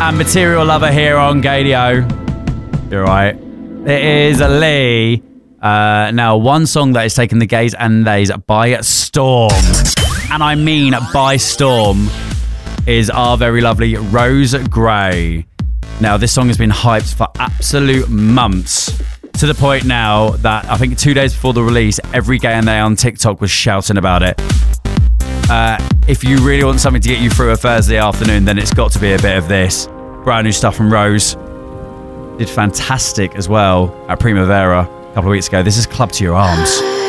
and Material Lover here on Gadio. You're right. It is Lee. Now, one song that has taken the gays and theys by storm, and I mean by storm, is our very lovely Rose Gray. Now, this song has been hyped for absolute months, to the point now that I think 2 days before the release, every gay and they on TikTok was shouting about it. If you really want something to get you through a Thursday afternoon, then it's got to be a bit of this. Brand new stuff from Rose. Did fantastic as well at Primavera a couple of weeks ago. This is Club to Your Arms.